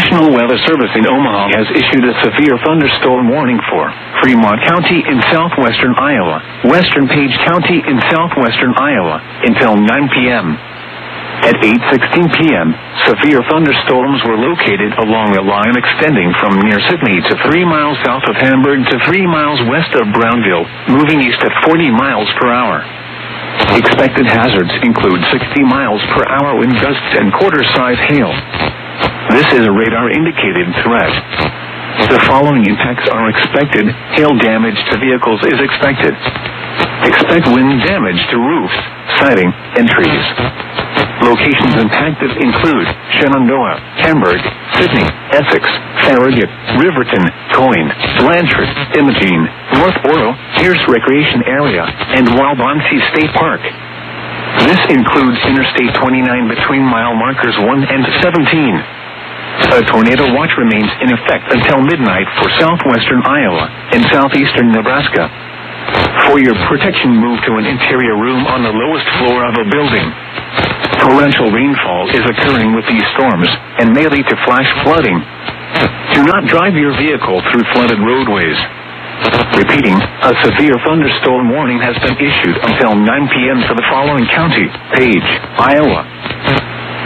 National Weather Service in Omaha has issued a severe thunderstorm warning for Fremont County in southwestern Iowa, Western Page County in southwestern Iowa, until 9 p.m. At 8:16 p.m., severe thunderstorms were located along a line extending from near Sydney to 3 miles south of Hamburg to 3 miles west of Brownville, moving east at 40 miles per hour. Expected hazards include 60 miles per hour wind gusts and quarter-size hail. This is a radar-indicated threat. The following impacts are expected. Hail damage to vehicles is expected. Expect wind damage to roofs, siding, and trees. Locations impacted include Shenandoah, Hamburg, Sydney, Essex, Farragut, Riverton, Coyne, Blanchard, Imogene, North Oro, Pierce Recreation Area, and Walbonsee State Park. This includes Interstate 29 between mile markers 1 and 17. A tornado watch remains in effect until midnight for southwestern Iowa and southeastern Nebraska. For your protection, move to an interior room on the lowest floor of a building. Torrential rainfall is occurring with these storms and may lead to flash flooding. Do not drive your vehicle through flooded roadways. Repeating, a severe thunderstorm warning has been issued until 9 p.m. for the following county: Page, Iowa,